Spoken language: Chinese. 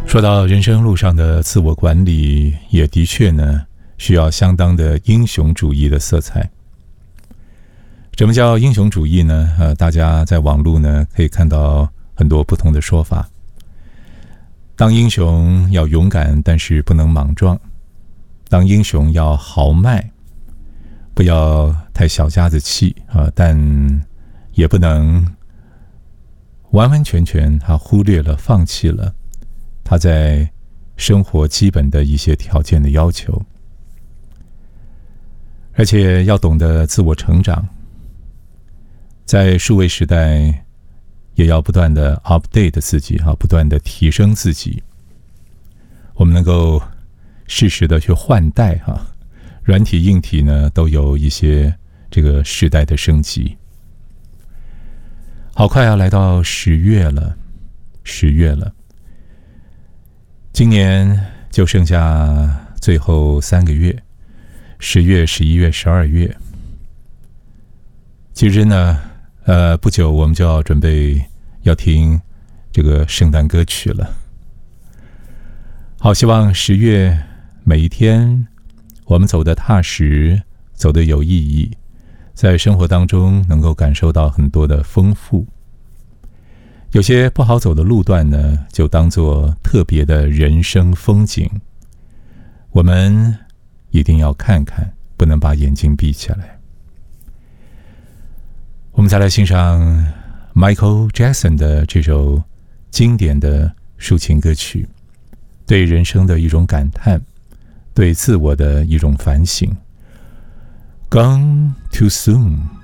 说到人生路上的自我管理，也的确呢需要相当的英雄主义的色彩。什么叫英雄主义呢？大家在网络呢可以看到很多不同的说法。当英雄要勇敢，但是不能莽撞；当英雄要豪迈，不要太小家子气但也不能完完全全忽略了、放弃了他在生活基本的一些条件的要求，而且要懂得自我成长。在数位时代，也要不断的 update 自己不断的提升自己。我们能够适时的去换代软体硬体呢都有一些这个时代的升级。好快来到10月了，今年就剩下最后3个月，10月、11月、12月。其实呢，不久我们就要准备要听这个圣诞歌曲了。好，希望10月每一天我们走得踏实，走得有意义，在生活当中能够感受到很多的丰富。有些不好走的路段呢，就当作特别的人生风景，我们一定要看看，不能把眼睛闭起来。我们再来欣赏 Michael Jackson 的这首经典的抒情歌曲，对人生的一种感叹，对自我的一种反省。Gone too soon。